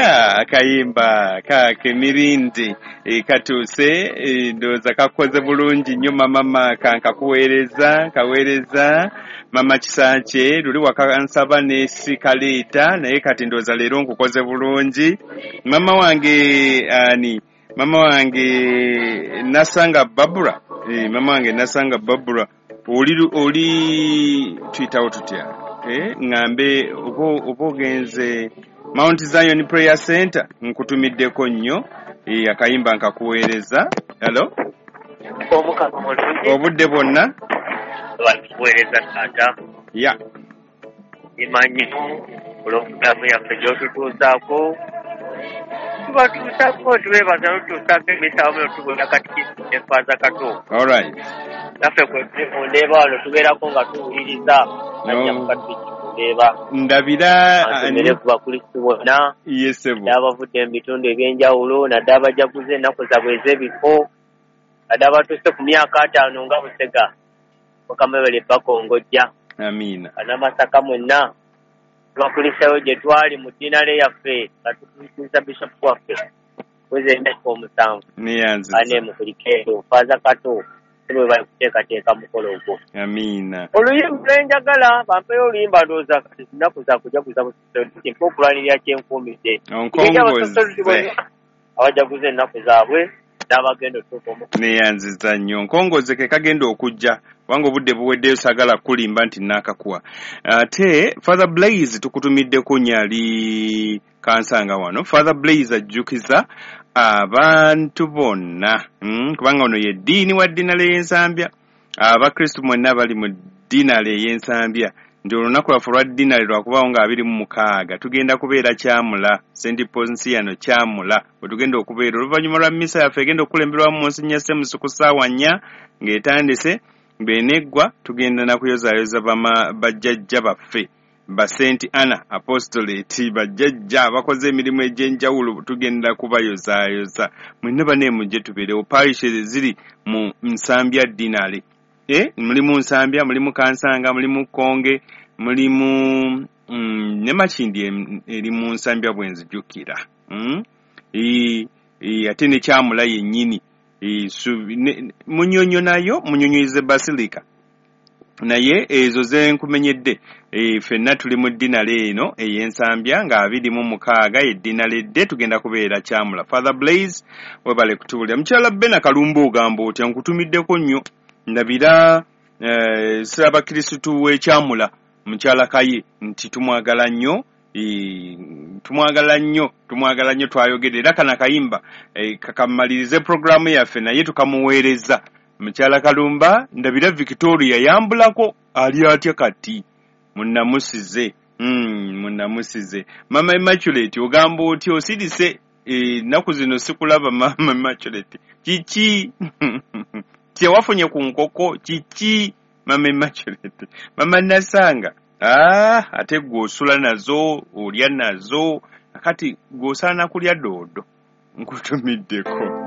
Akayimba kake mirindi katuse ndoza kakoze bulungi nnyo mama kaweereza mama Kisaakye luli wakansaba nesikaleeta naye kati ndoza leero nkukoze bulungi mama wange Nasanga Babura Nasanga Babura oli tuyitawo tutya ngambe oba ogenze Mount Zion Prayer Center nkutumiddeko nnyo akayimba nkakuweereza. Hello obudde bwonna kuweereza taata ya imanyi pulogulaamu yaffe gyotutuusaako tubatuusaako tubeebaza lutuusaako emisaamu notubona kati enfaaza kato alright naffe kwemundeeba wano tubeerako nga tuwuliriza ajja mukatiki kundeeba ndabira asomere ku bakristu bonna yesebo naddala abavudde mu bitundu ebyenjawulo naddala abajaguze ennaku zaabwe ez'ebifo naddala abatuuse ku myaka 5 nga Busega Mukamebele bakongojja amina anamasaka mwenna twakulisayo gye twali mu dinale yaffe nga tukuliza bishop waffe kweze emyaka 7 niyanziza ane mukulikeeto faaza kato bwe bali kuteekateeka mukolo ogwo amina oluyimba lwenjagala bampeyo oluyimba ndowooza kati ennaku zakujaguza busosoluti mpa okulanirira kyenkuumidde onkongoze abajaguza ennaku zaabwe n'abagenda otuuka neyanziza nnyo nkongoze ke kagenda okujja kubanga obudde buweddeyo saagala kulimba nti naakakuwa ate Father Blaze tukutumiddeko nyali kansanga wano Father Blaze ajjukiza abantu bonna kubanga ono ye ddiini wa dinale y'ensambya abakristu mwenna bali mu dinale y'ensambya ndi olunaku lwaffe lwa dinale lwakubawo nga 26 tugenda kubeera Kyamula St. Ponsiano Kyamula bwe tugenda okubeera oluvannyuma lwa misa yaffe egenda okulemberwamu Monsignor Semusu ku ssaawa 4 ng'etandise beneggwa tugenda nakuyozaayoza bajjajja baffe ba St. Anna Apostolate bajjajja abakoze emirimu egy'enjawulo tugenda kubayozaayoza mwenna baneemujje tubeerewo parishes ziri mu Nsambya dinale mulimu Nsambya mulimu Kansanga mulimu Konge mulimu ne Makindi eri mu Nsambya bwenzijjukira ate ne Kyamula yennyini Munyonyo nayo Munyonyoize Basilica naye ezo ze nkumenyedde ffenna tuli mu dinale eno ey'ensambya nga 26 eddinale dde tugenda kubeera Kyamula. Father Blaze webale kutubulira mukyala Bena Kalumba ogamba otya nkutumiddeko nnyo ndabira Ssabakristu w'Ekyamula mukyala Kaye nti tumwagala nnyo tumwagala nnyo twayogerera kana kayimba kakamalirize programu yaffe naye tukamuweereza mukyala Kalumba ndabira Victoria yambulako ali atya kati munnamusize Mama Immaculate ogamba otya osirise naku zino sikulaba Mama Immaculate kiki tewafunye ku nkoko kiki Mama Immaculate Mama Nasanga ate gw'osula nazo olya nazo kati gw'osaana kulya doodo nkutumiddeko